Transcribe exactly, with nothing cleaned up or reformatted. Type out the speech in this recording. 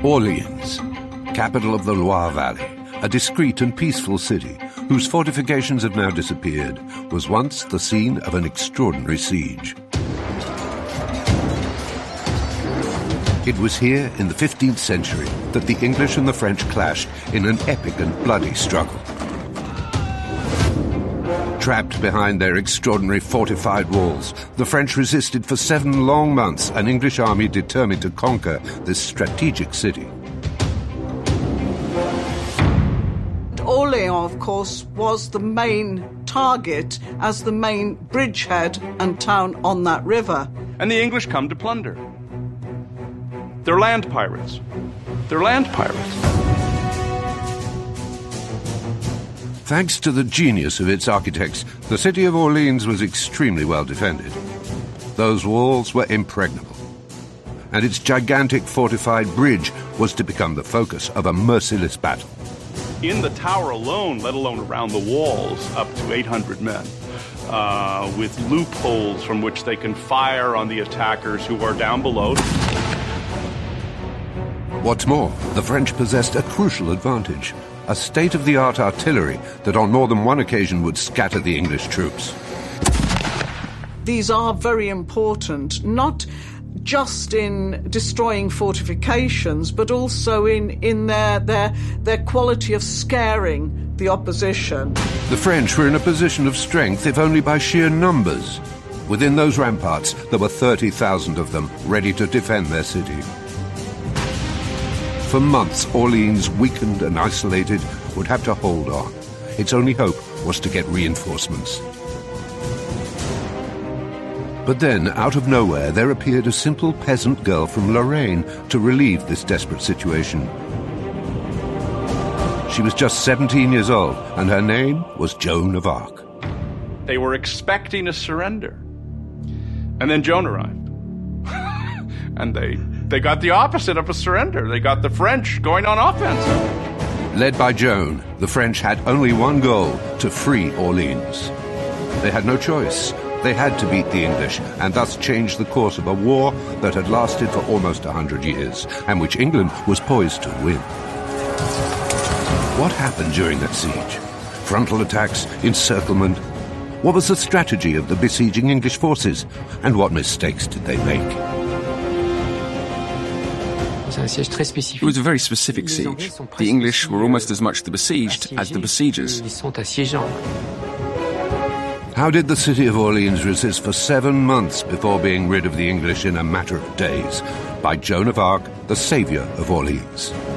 Orleans, capital of the Loire Valley, a discreet and peaceful city whose fortifications have now disappeared, was once the scene of an extraordinary siege. It was here in the fifteenth century that the English and the French clashed in an epic and bloody struggle. Trapped behind their extraordinary fortified walls, the French resisted for seven long months, an English army determined to conquer this strategic city. Orléans, of course, was the main target as the main bridgehead and town on that river. And the English come to plunder. They're land pirates. They're land pirates. Thanks to the genius of its architects, the city of Orleans was extremely well defended. Those walls were impregnable, and its gigantic fortified bridge was to become the focus of a merciless battle. In the tower alone, let alone around the walls, up to eight hundred men, uh, with loopholes from which they can fire on the attackers who are down below. What's more, the French possessed a crucial advantage, a state-of-the-art artillery that on more than one occasion would scatter the English troops. These are very important, not just in destroying fortifications, but also in, in their, their, their quality of scaring the opposition. The French were in a position of strength, if only by sheer numbers. Within those ramparts, there were thirty thousand of them ready to defend their city. For months, Orleans, weakened and isolated, would have to hold on. Its only hope was to get reinforcements. But then, out of nowhere, there appeared a simple peasant girl from Lorraine to relieve this desperate situation. She was just seventeen years old, and her name was Joan of Arc. They were expecting a surrender. And then Joan arrived. and they... They got the opposite of a surrender. They got the French going on offense. Led by Joan, the French had only one goal, to free Orleans. They had no choice. They had to beat the English and thus change the course of a war that had lasted for almost a hundred years and which England was poised to win. What happened during that siege? Frontal attacks, encirclement? What was the strategy of the besieging English forces? And what mistakes did they make? It was a very specific siege. The English were almost as much the besieged as the besiegers. How did the city of Orleans resist for seven months before being rid of the English in a matter of days by Joan of Arc, the saviour of Orleans?